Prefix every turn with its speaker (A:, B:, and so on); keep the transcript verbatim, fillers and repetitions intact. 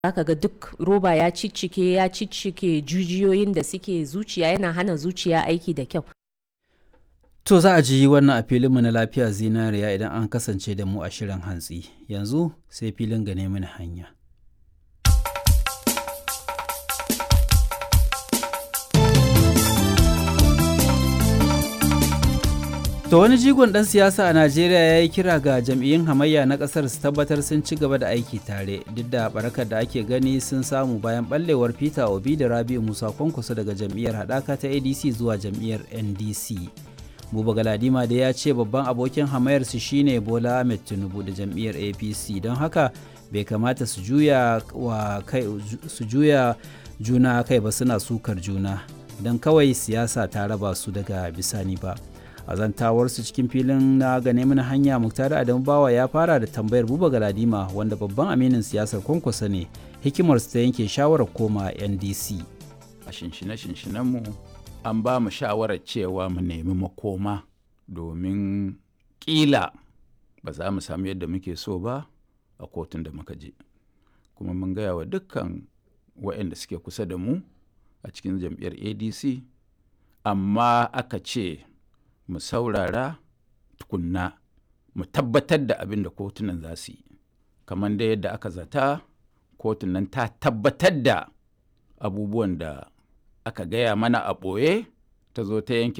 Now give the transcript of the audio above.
A: zaka ga duk roba ya ciccike ya ciccike jijiyoyin da suke zuciya, yana hana zuciya aiki da kyau.
B: To za a ji wannan a filinmu na lafiya zinariya idan an kasance da mu a shirin hantsi. Yanzu sai filin gane mini hanya. To wani jigon ɗan siyasa a Najeriya ya yi kira ga jam'iyyun hamayya na ƙasar su tabbatar sun ci gaba da aiki tare duk da barakar da ake gani sun samu bayan ɓallewar Peter Obi da Rabi'u Musa Kwankwaso daga jam'iyyar haɗaka ta A D C zuwa jam'iyyar N D C. Buba Galadima da ya ce babban abokin hamayarsu shine Bola Ahmed Tinubu da jam'iyyar A P C, don haka bai kamata su juya wa kai su juya juna kai ba, suna sukar juna don kawai siyasa ta raba su daga bisani ba. A zantawarsu cikin filin na gane mana hanya, Muktar Adamu Bawa ya fara da tambayar Buba Galadima, wanda babban aminin siyasar Kwankwaso ne, hikimarsu ta yanke shawarar koma N D C.
C: A shinshine-shinshinenmu an ba mu shawarar cewa mu nemi makoma, domin ƙila ba za mu samu yadda muke so ba a kotun da muka je. Kuma mun gaya wa dukkan waɗanda suke kusa da mu a cikin jam'iyyar A D C, amma aka ce mu saurara tukunna mu tabbatar da abin da kotunan za su yi. Kamar da yadda aka zata, kotun nan ta tabbatar da abubuwan da aka gaya mana a ɓoye, ta zo ta yanke